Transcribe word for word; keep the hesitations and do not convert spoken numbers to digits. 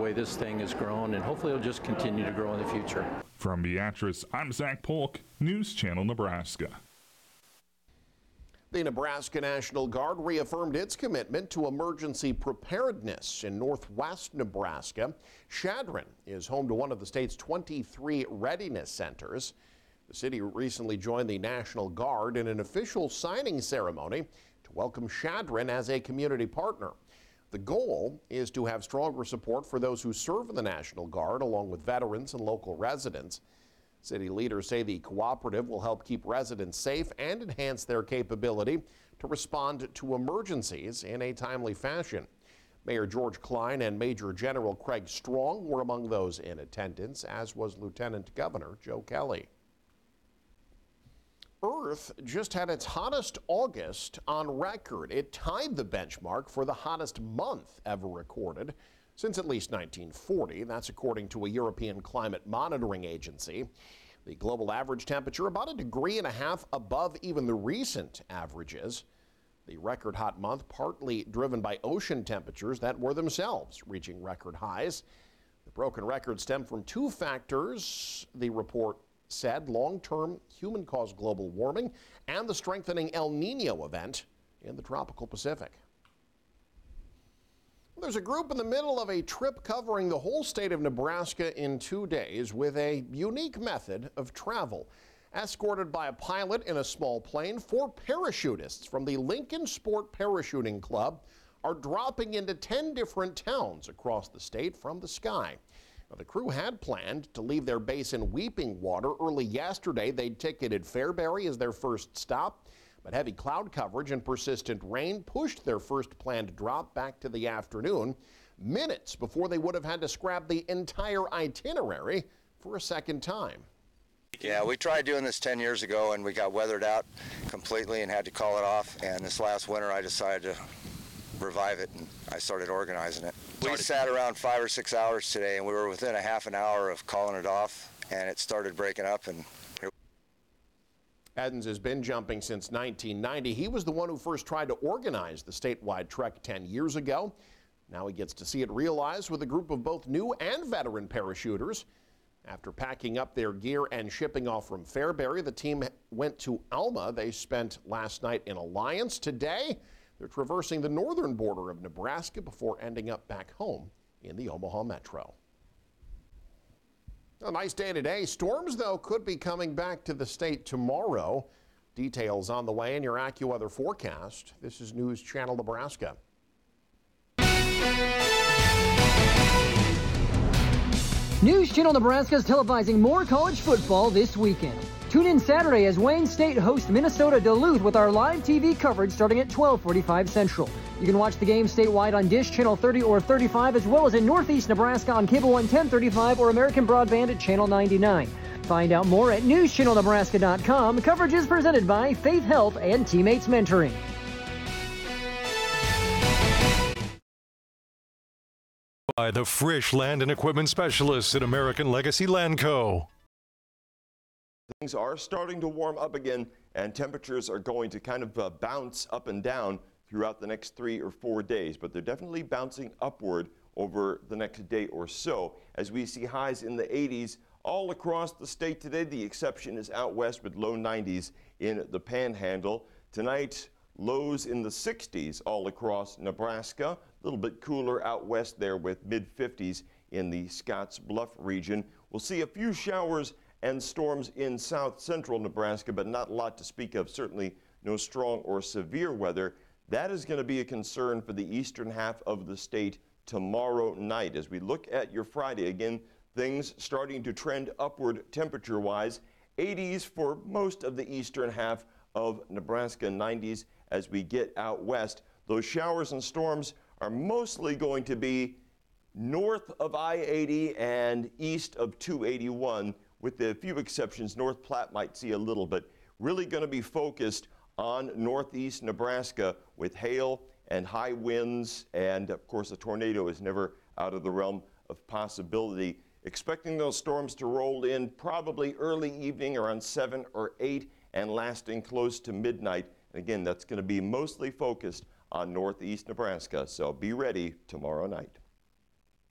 way this thing has grown, and hopefully it'll just continue to grow in the future. From Beatrice, I'm Zach Polk, News Channel Nebraska. The Nebraska National Guard reaffirmed its commitment to emergency preparedness in northwest Nebraska. Chadron is home to one of the state's twenty-three readiness centers. The city recently joined the National Guard in an official signing ceremony to welcome Chadron as a community partner. The goal is to have stronger support for those who serve in the National Guard, along with veterans and local residents. City leaders say the cooperative will help keep residents safe and enhance their capability to respond to emergencies in a timely fashion. Mayor George Klein and Major General Craig Strong were among those in attendance, as was Lieutenant Governor Joe Kelly. Earth just had its hottest August on record. It tied the benchmark for the hottest month ever recorded since at least nineteen forty. That's according to a European climate monitoring agency. The global average temperature about a degree and a half above even the recent averages. The record hot month partly driven by ocean temperatures that were themselves reaching record highs. The broken record stemmed from two factors, the report said: long-term human-caused global warming and the strengthening El Nino event in the tropical Pacific. There's a group in the middle of a trip covering the whole state of Nebraska in two days with a unique method of travel. Escorted by a pilot in a small plane, four parachutists from the Lincoln Sport Parachuting Club are dropping into ten different towns across the state from the sky. Now, the crew had planned to leave their base in Weeping Water early yesterday. They'd ticketed Fairbury as their first stop, but heavy cloud coverage and persistent rain pushed their first planned drop back to the afternoon, minutes before they would have had to scrap the entire itinerary for a second time. Yeah, we tried doing this ten years ago and we got weathered out completely and had to call it off. And this last winter I decided to revive it and I started organizing it. We sat around five or six hours today and we were within a half an hour of calling it off, and it started breaking up. And Edens has been jumping since nineteen ninety. He was the one who first tried to organize the statewide trek ten years ago. Now he gets to see it realized with a group of both new and veteran parachuters. After packing up their gear and shipping off from Fairbury, the team went to Alma. They spent last night in Alliance. Today, they're traversing the northern border of Nebraska before ending up back home in the Omaha Metro. A nice day today. Storms, though, could be coming back to the state tomorrow. Details on the way in your AccuWeather forecast. This is News Channel Nebraska. News Channel Nebraska is televising more college football this weekend. Tune in Saturday as Wayne State hosts Minnesota Duluth with our live T V coverage starting at twelve forty-five Central. You can watch the game statewide on Dish Channel thirty or thirty-five, as well as in Northeast Nebraska on Cable one ten thirty-five or American Broadband at Channel ninety-nine. Find out more at news channel nebraska dot com. Coverage is presented by Faith Health and Teammates Mentoring. By the Frisch Land and Equipment Specialists at American Legacy Land Co. Things are starting to warm up again, and temperatures are going to kind of uh, bounce up and down throughout the next three or four days, but they're definitely bouncing upward over the next day or so as we see highs in the eighties all across the state today. The exception is out west with low nineties in the Panhandle. Tonight, lows in the sixties all across Nebraska. A little bit cooler out west there with mid fifties in the Scotts Bluff region. We'll see a few showers and storms in south central Nebraska, but not a lot to speak of. Certainly no strong or severe weather. That is going to be a concern for the eastern half of the state tomorrow night. As we look at your Friday, again, things starting to trend upward temperature-wise. eighties for most of the eastern half of Nebraska, nineties as we get out west. Those showers and storms are mostly going to be north of I eighty and east of two eighty-one, with a few exceptions. North Platte might see a little, but really going to be focused on northeast Nebraska with hail and high winds, and of course a tornado is never out of the realm of possibility. Expecting those storms to roll in probably early evening around seven or eight and lasting close to midnight. And again, that's going to be mostly focused on northeast Nebraska, so be ready tomorrow night.